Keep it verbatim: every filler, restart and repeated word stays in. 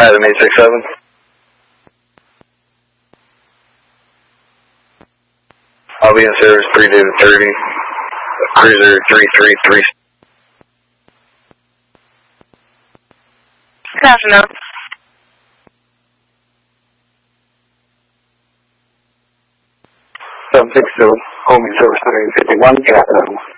Adam eight six seven. I'll be in service three David thirty. Cruiser three three three. Good afternoon. seven six two, homing service three fifty-one, good afternoon.